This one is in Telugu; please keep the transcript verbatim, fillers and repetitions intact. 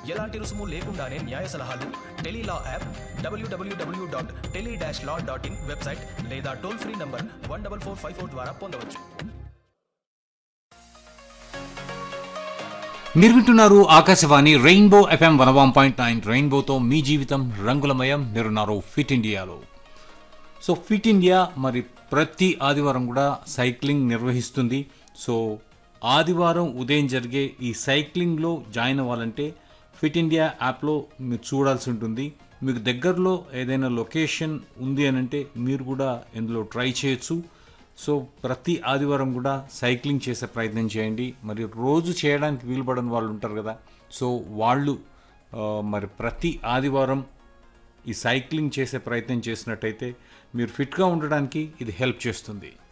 ఎలాంటి రుసుము లేకుండానే న్యాయ సలహాలు Tele-Law app, WWW dot tele dash law dot in website లేదా toll free number one double four five four ద్వారా పొందవచ్చు. మీరు వింటున్నారు Akashvani rainbow FM one one point nine. రెయిన్బోతో మీ జీవితం రంగులమయం. మీరున్నారు ఫిట్ ఇండియాలో. సో ఫిట్ ఇండియా మరి ప్రతి ఆదివారం కూడా సైక్లింగ్ నిర్వహిస్తుంది. సో ఆదివారం ఉదయం జరిగే ఈ సైక్లింగ్లో జాయిన్ అవ్వాలంటే ఫిట్ ఇండియా యాప్లో మీరు చూడాల్సి ఉంటుంది. మీకు దగ్గరలో ఏదైనా లొకేషన్ ఉంది అని అంటే మీరు కూడా ఇందులో ట్రై చేయొచ్చు. సో ప్రతి ఆదివారం కూడా సైక్లింగ్ చేసే ప్రయత్నం చేయండి. మరి రోజు చేయడానికి వీలుపడని వాళ్ళు ఉంటారు కదా, సో వాళ్ళు మరి ప్రతి ఆదివారం ఈ సైక్లింగ్ చేసే ప్రయత్నం చేసినట్టయితే మీరు ఫిట్గా ఉండడానికి ఇది హెల్ప్ చేస్తుంది.